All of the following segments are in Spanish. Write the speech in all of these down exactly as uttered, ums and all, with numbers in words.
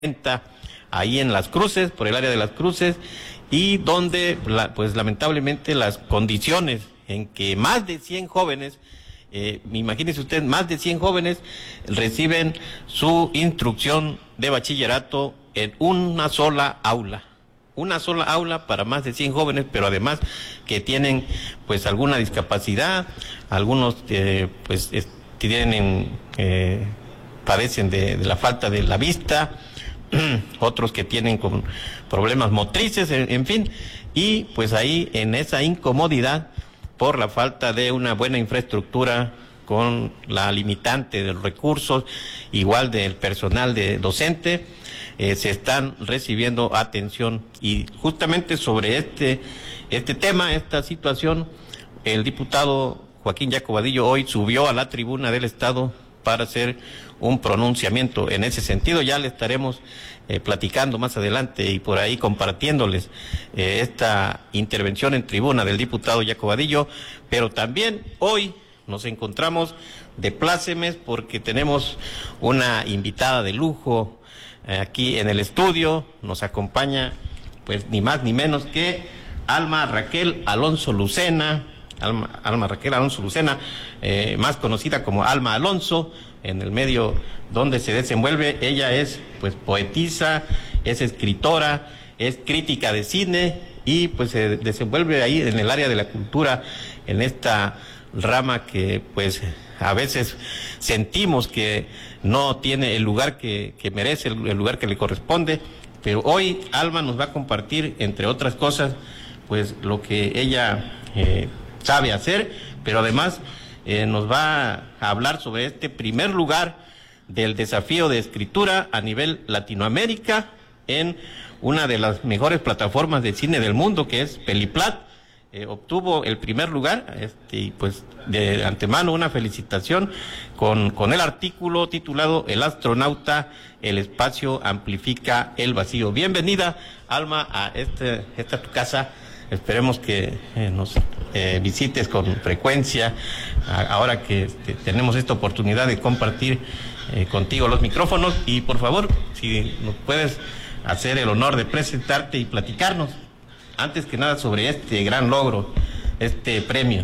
ahí en Las Cruces, por el área de Las Cruces, y donde, la, pues lamentablemente, las condiciones en que más de cien jóvenes, eh, imagínese usted, más de cien jóvenes reciben su instrucción de bachillerato en una sola aula. Una sola aula para más de cien jóvenes, pero además que tienen pues alguna discapacidad, algunos eh, pues es, tienen, eh, padecen de, de la falta de la vista, otros que tienen con problemas motrices, en, en fin, y pues ahí en esa incomodidad por la falta de una buena infraestructura, con la limitante de los recursos, igual del personal de docente, eh, se están recibiendo atención. Y justamente sobre este, este tema, esta situación, el diputado Joaquín Yaco Vadillo hoy subió a la tribuna del Estado para hacer un pronunciamiento en ese sentido. Ya le estaremos eh, platicando más adelante y por ahí compartiéndoles eh, esta intervención en tribuna del diputado Yaco Vadillo, pero también hoy nos encontramos de plácemes porque tenemos una invitada de lujo eh, aquí en el estudio. Nos acompaña pues ni más ni menos que Alma Raquel Alonso Lucena, Alma, Alma Raquel Alonso Lucena, eh, más conocida como Alma Alonso, en el medio donde se desenvuelve. Ella es pues poetisa, es escritora, es crítica de cine y pues se desenvuelve ahí en el área de la cultura, en esta rama que pues a veces sentimos que no tiene el lugar que, que merece, el, el lugar que le corresponde, pero hoy Alma nos va a compartir, entre otras cosas, pues lo que ella eh, sabe hacer, pero además eh, nos va a hablar sobre este primer lugar del desafío de escritura a nivel Latinoamérica en una de las mejores plataformas de cine del mundo, que es Peliplat. Eh, obtuvo el primer lugar, este, y pues de antemano una felicitación con, con el artículo titulado El astronauta, el espacio amplifica el vacío. Bienvenida, Alma, a este, esta tu casa. Esperemos que eh, nos eh, visites con frecuencia, a, ahora que este, tenemos esta oportunidad de compartir eh, contigo los micrófonos, y por favor, si nos puedes hacer el honor de presentarte y platicarnos, antes que nada, sobre este gran logro, este premio.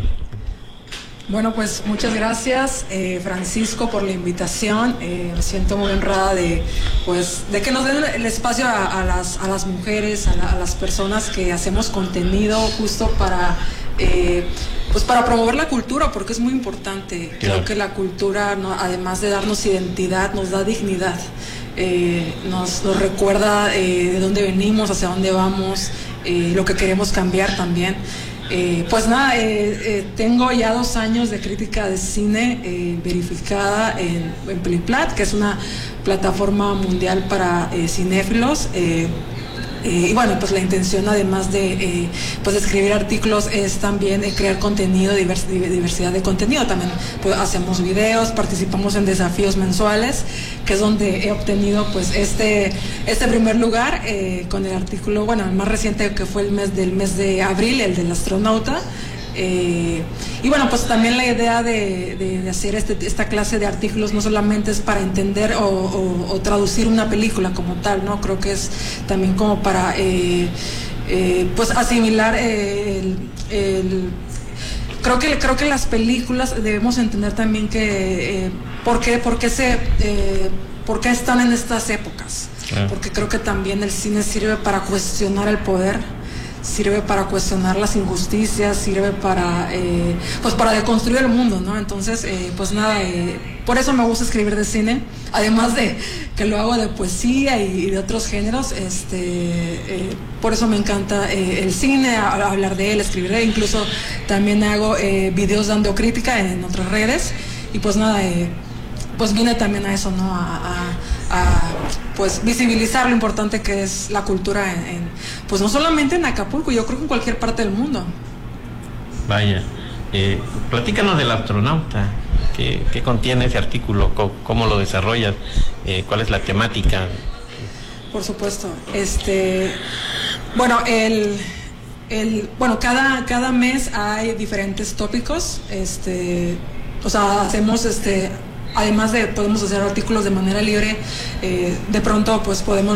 Bueno, pues muchas gracias, eh, Francisco, por la invitación. Eh, me siento muy honrada de, pues, de que nos den el espacio a, a, las, a las mujeres, a, la, a las personas que hacemos contenido justo para, eh, pues para promover la cultura, porque es muy importante. Claro. Creo que la cultura, ¿no?, además de darnos identidad, nos da dignidad. Eh, nos, nos recuerda eh, de dónde venimos, hacia dónde vamos, eh, lo que queremos cambiar también. Eh, pues nada, eh, eh, tengo ya dos años de crítica de cine eh, verificada en, en Peliplat, que es una plataforma mundial para eh, cinéfilos. Eh, Eh, y bueno, pues la intención, además de eh, pues escribir artículos, es también eh, crear contenido, divers, diversidad de contenido. También pues hacemos videos, participamos en desafíos mensuales, que es donde he obtenido pues este, este primer lugar eh, con el artículo, bueno, el más reciente, que fue el mes del mes de abril, el del astronauta. Eh, y bueno, pues también la idea de, de, de hacer este, esta clase de artículos no solamente es para entender o, o, o traducir una película como tal, ¿no? Creo que es también como para eh, eh, pues asimilar eh, el, el creo que creo que las películas debemos entender también que eh, por qué por qué se eh, por qué están en estas épocas, porque creo que también el cine sirve para cuestionar el poder, sirve para cuestionar las injusticias, sirve para eh, pues para deconstruir el mundo, ¿no? Entonces, eh, pues nada, eh, por eso me gusta escribir de cine, además de que lo hago de poesía y, y de otros géneros. Este, eh, por eso me encanta eh, el cine, a, a hablar de él, escribir de él. Incluso también hago eh, videos dando crítica en, en otras redes, y pues nada, eh, pues vine también a eso, ¿no? A, a, a pues visibilizar lo importante que es la cultura en, en, pues no solamente en Acapulco, yo creo que en cualquier parte del mundo. Vaya, eh, platícanos del astronauta. ¿Qué, qué contiene ese artículo? ¿Cómo, cómo lo desarrollas? Eh, ¿Cuál es la temática? Por supuesto, este, bueno, el, el, bueno, cada, cada mes hay diferentes tópicos, este, o sea, hacemos, este, además de podemos hacer artículos de manera libre, eh, de pronto pues podemos